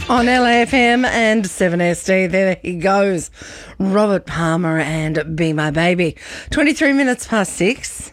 On LAFM and 7SD, there he goes. Robert Palmer and Be My Baby. 23 minutes past 6.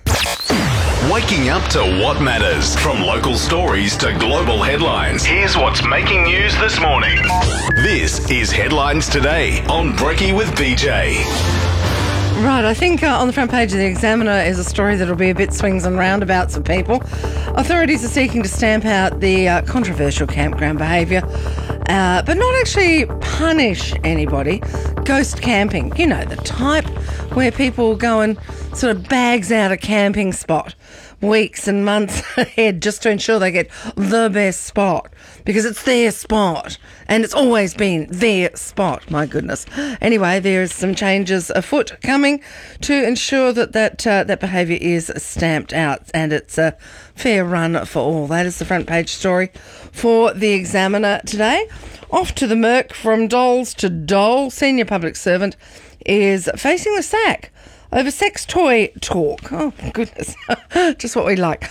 Waking up to what matters. From local stories to global headlines. Here's what's making news this morning. This is Headlines Today on Brekkie with BJ. Right, I think on the front page of the Examiner is a story that'll be a bit swings and roundabouts for people. Authorities are seeking to stamp out the controversial campground behaviour, but not actually punish anybody. Ghost camping, you know, the type where people go and sort of bags out a camping spot weeks and months ahead just to ensure they get the best spot because it's their spot and it's always been their spot. My goodness. Anyway, there's some changes afoot coming to ensure that behaviour is stamped out and it's a fair run for all. That is the front page story for the Examiner today. Off to the Merc, from dolls to dole. Senior public servant is facing the sack over sex toy talk. Oh, my goodness. Just what we like.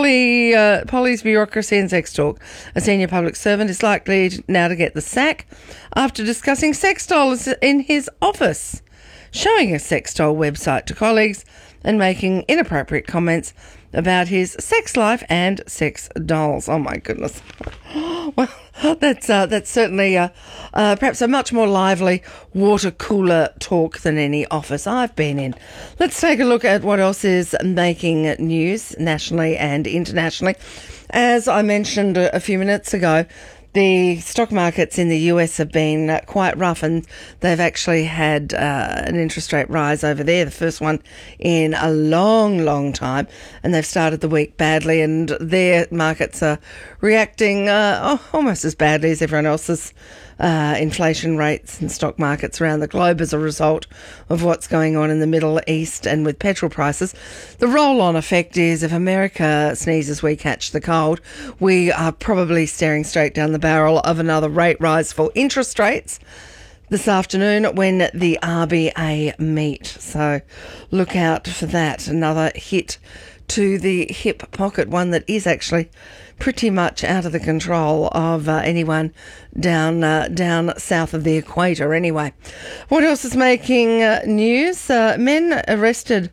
Polly's bureaucracy and sex talk. A senior public servant is likely now to get the sack after discussing sex dolls in his office, showing a sex doll website to colleagues and making inappropriate comments about his sex life and sex dolls. Oh, my goodness. Well, that's certainly perhaps a much more lively water cooler talk than any office I've been in. Let's take a look at what else is making news nationally and internationally. As I mentioned a few minutes ago, the stock markets in the US have been quite rough, and they've actually had an interest rate rise over there, the first one in a long, long time, and they've started the week badly, and their markets are reacting almost as badly as everyone else's inflation rates and stock markets around the globe as a result of what's going on in the Middle East and with petrol prices. The roll-on effect is if America sneezes, we catch the cold. We are probably staring straight down the barrel of another rate rise for interest rates this afternoon when the RBA meet. So look out for that. Another hit to the hip pocket, one that is actually pretty much out of the control of anyone down south of the equator anyway. What else is making news? Men arrested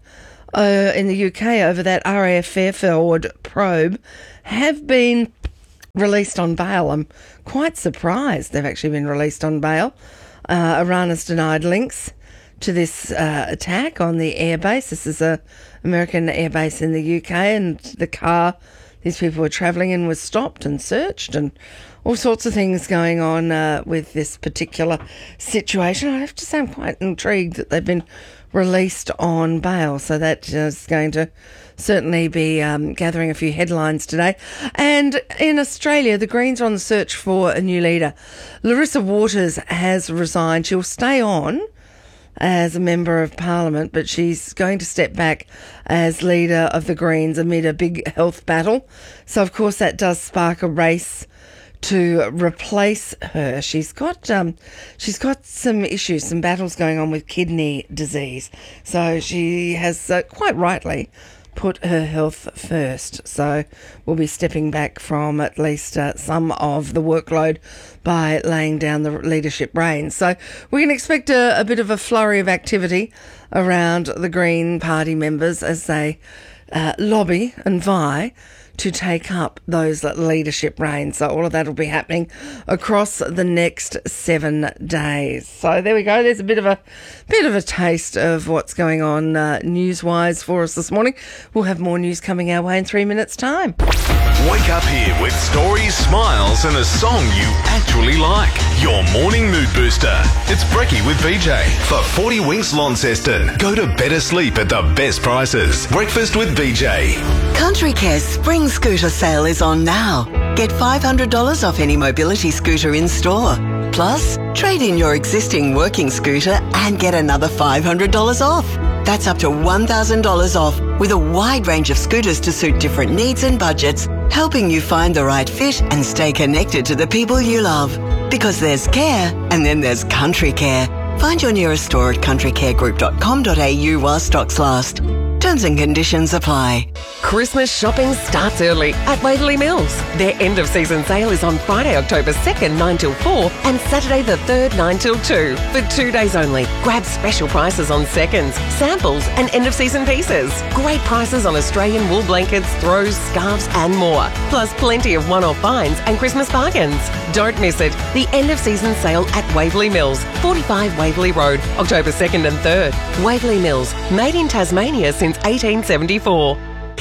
in the UK over that RAF Fairfield probe have been released on bail. I'm quite surprised they've actually been released on bail. Iran has denied links to this attack on the airbase. This is a American airbase in the UK, and the car these people were travelling in was stopped and searched, and all sorts of things going on with this particular situation. I have to say I'm quite intrigued that they've been released on bail, so that is going to certainly be gathering a few headlines today. And in Australia, the Greens are on the search for a new leader. Larissa Waters has resigned. She'll stay on as a Member of Parliament, but she's going to step back as leader of the Greens amid a big health battle. So, of course, that does spark a race to replace her. She's got some issues, some battles going on with kidney disease. So she has quite rightly put her health first. So we'll be stepping back from at least some of the workload by laying down the leadership reins. So we can expect a bit of a flurry of activity around the Green Party members as they lobby and vie to take up those leadership reins. So all of that will be happening across the next 7 days. So there we go. There's a bit of a taste of what's going on news-wise for us this morning. We'll have more news coming our way in 3 minutes' time. Wake up here with stories, smiles, and a song you actually like. Your morning mood booster. It's Brekkie with BJ. For 40 Winks Launceston, go to better sleep at the best prices. Breakfast with BJ. Country Care Spring Scooter Sale is on now. Get $500 off any mobility scooter in store. Plus, trade in your existing working scooter and get another $500 off. That's up to $1,000 off with a wide range of scooters to suit different needs and budgets, helping you find the right fit and stay connected to the people you love. Because there's care and then there's Country Care. Find your nearest store at countrycaregroup.com.au while stocks last. Terms and conditions apply. Christmas shopping starts early at Waverley Mills. Their end of season sale is on Friday, October 2nd, 9 till 4 and Saturday the 3rd, 9 till 2. For 2 days only. Grab special prices on seconds, samples and end of season pieces. Great prices on Australian wool blankets, throws, scarves and more. Plus plenty of one-off finds and Christmas bargains. Don't miss it. The end of season sale at Waverley Mills, 45 Waverley Road, October 2nd and 3rd. Waverley Mills, made in Tasmania since 1874.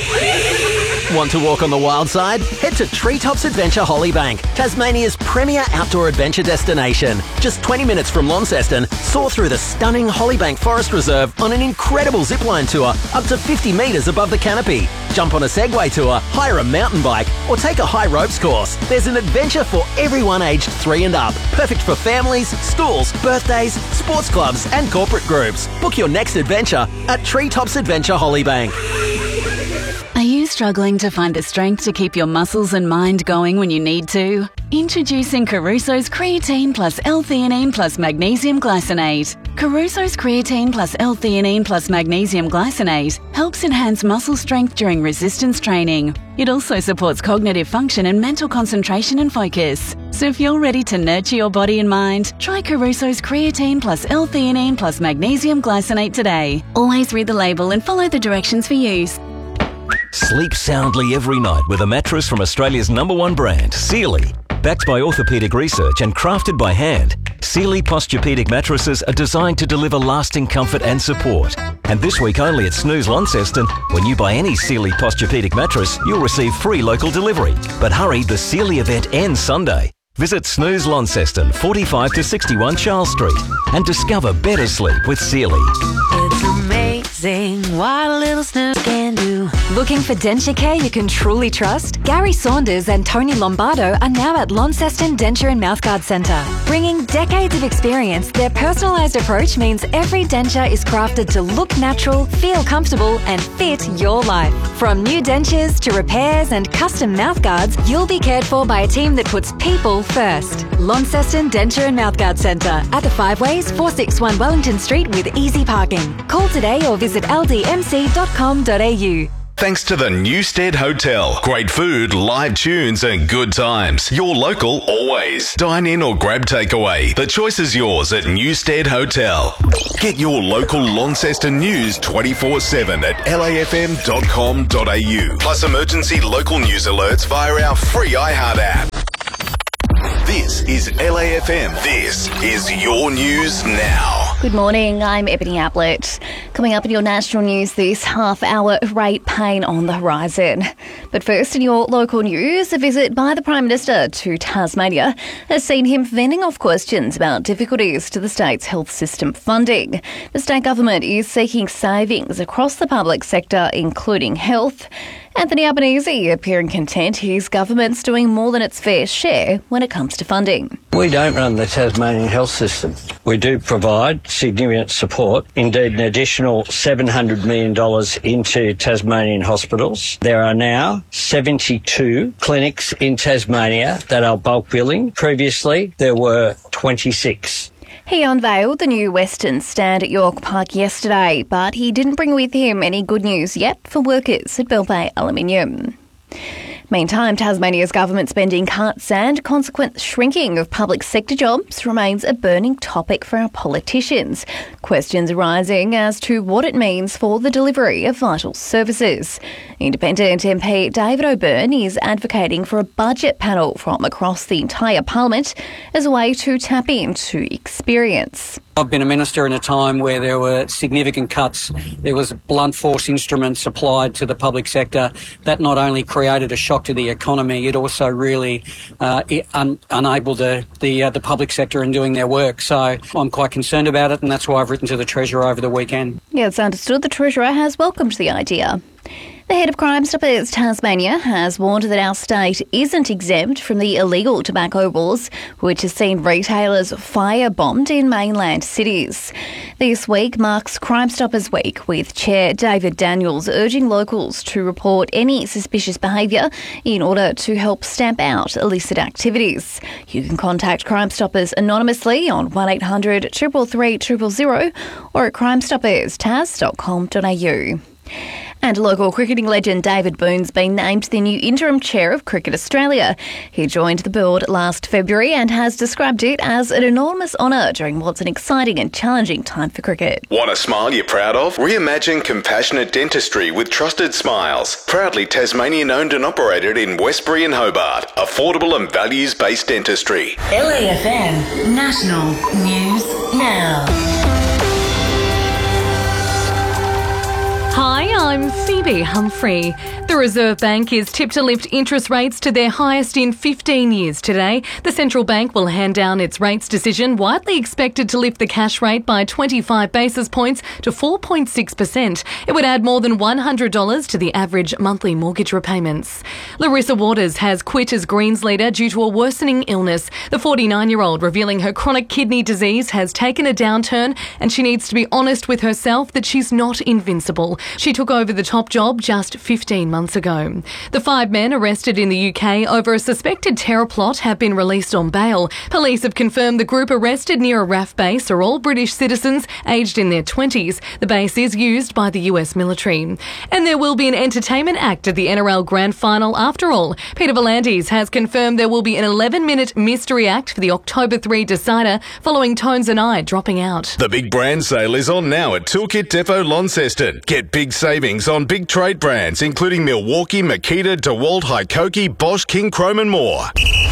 Want to walk on the wild side? Head to Treetops Adventure Hollybank, Tasmania's premier outdoor adventure destination. Just 20 minutes from Launceston, soar through the stunning Hollybank Forest Reserve on an incredible zipline tour up to 50 metres above the canopy. Jump on a Segway tour, hire a mountain bike, or take a high ropes course. There's an adventure for everyone aged 3 and up. Perfect for families, schools, birthdays, sports clubs, and corporate groups. Book your next adventure at Treetops Adventure Hollybank. Are you struggling to find the strength to keep your muscles and mind going when you need to? Introducing Caruso's Creatine Plus L-Theanine Plus Magnesium Glycinate. Caruso's Creatine Plus L-Theanine Plus Magnesium Glycinate helps enhance muscle strength during resistance training. It also supports cognitive function and mental concentration and focus. So if you're ready to nurture your body and mind, try Caruso's Creatine Plus L-Theanine Plus Magnesium Glycinate today. Always read the label and follow the directions for use. Sleep soundly every night with a mattress from Australia's #1 brand, Sealy. Backed by orthopaedic research and crafted by hand, Sealy Posturepedic mattresses are designed to deliver lasting comfort and support. And this week only at Snooze Launceston, when you buy any Sealy Posturepedic mattress, you'll receive free local delivery. But hurry, the Sealy event ends Sunday. Visit Snooze Launceston, 45 to 61 Charles Street, and discover better sleep with Sealy. It's amazing what a little snooze can do. Looking for denture care you can truly trust? Gary Saunders and Tony Lombardo are now at Launceston Denture and Mouthguard Centre. Bringing decades of experience, their personalised approach means every denture is crafted to look natural, feel comfortable and fit your life. From new dentures to repairs and custom mouthguards, you'll be cared for by a team that puts people first. Launceston Denture and Mouthguard Centre at the Five Ways, 461 Wellington Street with easy parking. Call today or visit ldmc.com.au. Thanks to the Newstead Hotel. Great food, live tunes and good times. Your local always. Dine in or grab takeaway. The choice is yours at Newstead Hotel. Get your local Launceston news 24/7 at lafm.com.au. Plus emergency local news alerts via our free iHeart app. This is LAFM. This is your news now. Good morning, I'm Ebony Ablett. Coming up in your national news this half hour, rate pain on the horizon. But first in your local news, a visit by the Prime Minister to Tasmania has seen him fending off questions about difficulties to the state's health system funding. The state government is seeking savings across the public sector, including health. Anthony Albanese appearing content his government's doing more than its fair share when it comes to funding. We don't run the Tasmanian health system. We do provide significant support, indeed an additional $700 million into Tasmanian hospitals. There are now 72 clinics in Tasmania that are bulk billing. Previously, there were 26. He unveiled the new Western stand at York Park yesterday, but he didn't bring with him any good news yet for workers at Bell Bay Aluminium. Meantime, Tasmania's government spending cuts and consequent shrinking of public sector jobs remains a burning topic for our politicians. Questions arising as to what it means for the delivery of vital services. Independent MP David O'Byrne is advocating for a budget panel from across the entire parliament as a way to tap into experience. I've been a minister in a time where there were significant cuts. There was blunt force instruments applied to the public sector. That not only created a shock to the economy, it also really enabled the public sector in doing their work. So I'm quite concerned about it, and that's why I've written to the Treasurer over the weekend. Yeah, it's understood the Treasurer has welcomed the idea. The head of Crime Stoppers Tasmania has warned that our state isn't exempt from the illegal tobacco wars, which has seen retailers firebombed in mainland cities. This week marks Crime Stoppers Week, with Chair David Daniels urging locals to report any suspicious behaviour in order to help stamp out illicit activities. You can contact Crime Stoppers anonymously on 1800 333 000 or at crimestopperstas.com.au. And local cricketing legend David Boone's been named the new interim chair of Cricket Australia. He joined the board last February and has described it as an enormous honour during what's an exciting and challenging time for cricket. Want a smile you're proud of? Reimagine compassionate dentistry with Trusted Smiles. Proudly Tasmanian owned and operated in Westbury and Hobart. Affordable and values-based dentistry. LAFM National News Now. Hi, I'm Phoebe Humphrey. The Reserve Bank is tipped to lift interest rates to their highest in 15 years today. The central bank will hand down its rates decision, widely expected to lift the cash rate by 25 basis points to 4.6%. It would add more than $100 to the average monthly mortgage repayments. Larissa Waters has quit as Greens leader due to a worsening illness. The 49-year-old revealing her chronic kidney disease has taken a downturn and she needs to be honest with herself that she's not invincible. She took over the top job just 15 months ago. The 5 men arrested in the UK over a suspected terror plot have been released on bail. Police have confirmed the group arrested near a RAF base are all British citizens aged in their 20s. The base is used by the US military. And there will be an entertainment act at the NRL Grand Final after all. Peter V'landys has confirmed there will be an 11-minute mystery act for the October 3 decider following Tones and I dropping out. The big brand sale is on now at Toolkit Depot Launceston. Get big savings on big trade brands including Milwaukee, Makita, DeWalt, Hykoki, Bosch, King Chrome and more.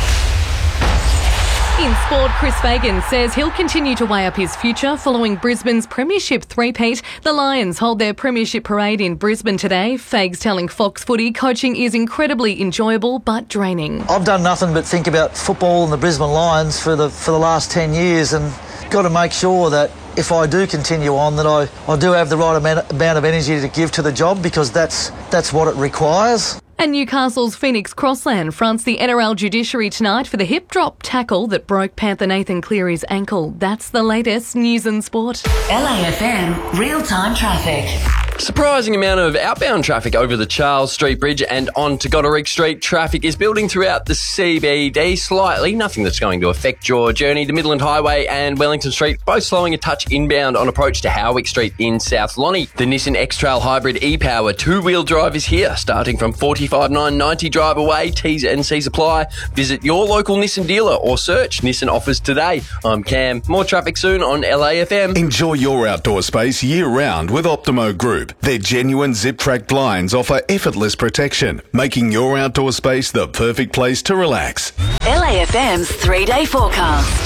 In sport, Chris Fagan says he'll continue to weigh up his future following Brisbane's premiership three-peat. The Lions hold their premiership parade in Brisbane today. Fags telling Fox Footy coaching is incredibly enjoyable but draining. I've done nothing but think about football and the Brisbane Lions for the last 10 years and got to make sure that if I do continue on, that I do have the right amount of energy to give to the job because that's what it requires. And Newcastle's Phoenix Crossland fronts the NRL judiciary tonight for the hip drop tackle that broke Panther Nathan Cleary's ankle. That's the latest news and sport. LAFM real-time traffic. Surprising amount of outbound traffic over the Charles Street Bridge and on to Goderich Street. Traffic is building throughout the CBD slightly. Nothing that's going to affect your journey. The Midland Highway and Wellington Street both slowing a touch inbound on approach to Howick Street in South Lonnie. The Nissan X-Trail Hybrid e-Power two-wheel drive is here, starting from $45,990 drive away. T's and C's apply. Visit your local Nissan dealer or search Nissan offers today. I'm Cam. More traffic soon on LAFM. Enjoy your outdoor space year-round with Optimo Group. Their genuine zip-track blinds offer effortless protection, making your outdoor space the perfect place to relax. LAFM's 3-day forecast.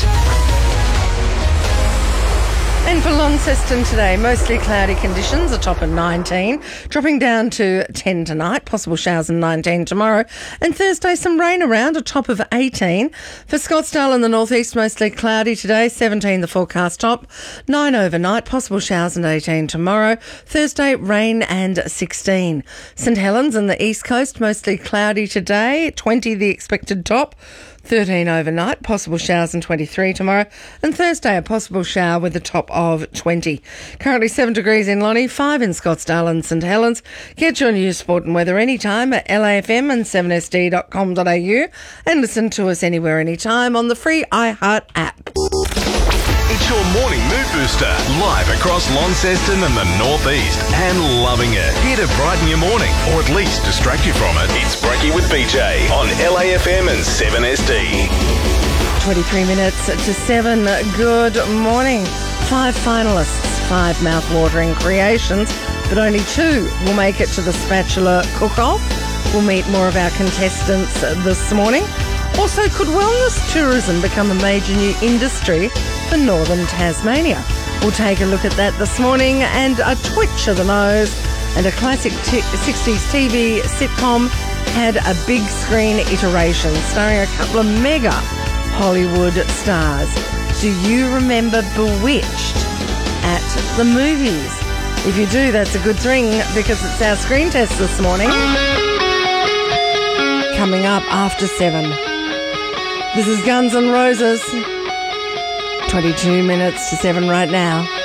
And for Launceston today, mostly cloudy conditions, a top of 19, dropping down to 10 tonight, possible showers and 19 tomorrow. And Thursday, some rain around, a top of 18. For Scottsdale in the northeast, mostly cloudy today, 17 the forecast top, 9 overnight, possible showers and 18 tomorrow. Thursday, rain and 16. St Helens in the east coast, mostly cloudy today, 20 the expected top. 13 overnight, possible showers and 23 tomorrow. And Thursday, a possible shower with a top of 20. Currently 7 degrees in Lonnie, 5 in Scottsdale and St Helens. Get your news, sport and weather anytime at LAFM and 7sd.com.au and listen to us anywhere, anytime on the free iHeart app. It's your morning mood booster, live across Launceston and the northeast, and loving it. Here to brighten your morning, or at least distract you from it. It's Brekkie with BJ on LAFM and 7SD. 23 minutes to 7. Good morning. 5 finalists, 5 mouth-watering creations, but only 2 will make it to the spatula cook-off. We'll meet more of our contestants this morning. Also, could wellness tourism become a major new industry for northern Tasmania? We'll take a look at that this morning, and a twitch of the nose, and a classic 60s TV sitcom had a big screen iteration starring a couple of mega Hollywood stars. Do you remember Bewitched at the movies? If you do, that's a good thing because it's our screen test this morning. Coming up after 7. This is Guns N' Roses. 22 minutes to 7 right now.